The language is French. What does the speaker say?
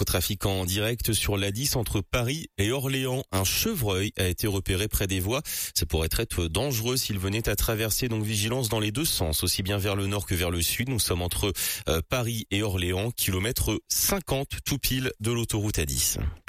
Infotrafic en direct sur l'A10 entre Paris et Orléans. Un chevreuil a été repéré près des voies. Ça pourrait être dangereux s'il venait à traverser, donc vigilance dans les deux sens, aussi bien vers le nord que vers le sud. Nous sommes entre Paris et Orléans, kilomètre 50 tout pile de l'autoroute A10.